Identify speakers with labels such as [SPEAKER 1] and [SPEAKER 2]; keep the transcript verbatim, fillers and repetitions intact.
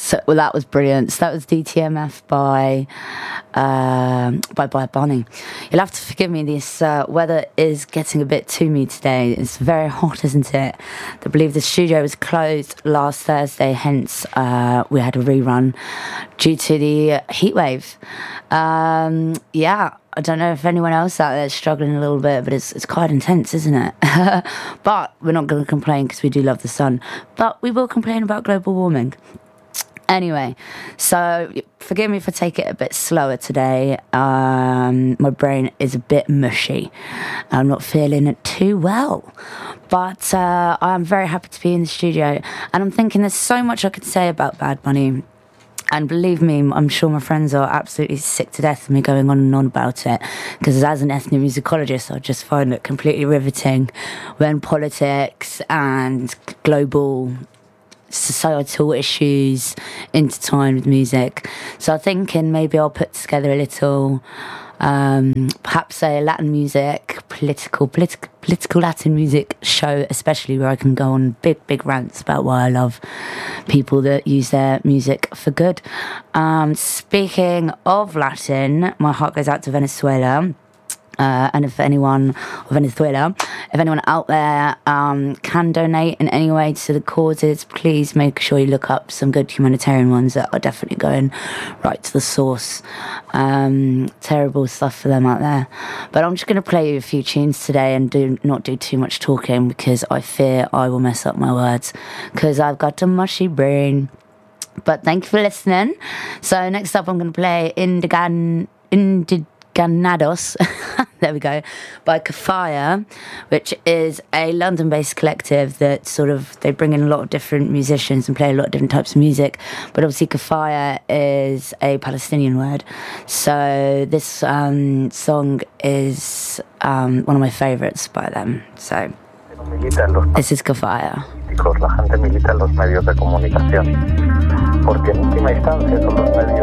[SPEAKER 1] So well, that was brilliant. So that was D T M F by um, by Bad Bunny. You'll have to forgive me. This uh, weather is getting a bit to me today. It's very hot, isn't it? I believe the studio was closed last Thursday. Hence, uh, we had a rerun due to the heat wave. Um, yeah. I don't know if anyone else out there is struggling a little bit, but it's it's quite intense, isn't it? But we're not going to complain because we do love the sun. But we will complain about global warming. Anyway, so forgive me if I take it a bit slower today. Um, my brain is a bit mushy. I'm not feeling it too well. But uh, I'm very happy to be in the studio. And I'm thinking there's so much I could say about Bad Bunny. And believe me, I'm sure my friends are absolutely sick to death of me going on and on about it, because as an ethnomusicologist, I just find it completely riveting when politics and global societal issues intertwine with music. So I'm thinking maybe I'll put together a little, um, perhaps a Latin music, political, political, political Latin music show, especially where I can go on big, big rants about why I love people that use their music for good. Um, speaking of Latin, my heart goes out to Venezuela. Uh, and if anyone, or Venezuela, if anyone out there um, can donate in any way to the causes, please make sure you look up some good humanitarian ones that are definitely going right to the source. Um, terrible stuff for them out there. But I'm just going to play you a few tunes today and do not do too much talking, because I fear I will mess up my words, because I've got a mushy brain. But thank you for listening. So next up I'm going to play Indigan... Indig- Ganados, there we go, by Kafaya, which is a London-based collective that sort of, they bring in a lot of different musicians and play a lot of different types of music, but obviously Kafaya is a Palestinian word, so this um, song is um, one of my favourites by them, so this is Kafaya. La gente milita en los medios de comunicación, porque en última instancia son los medios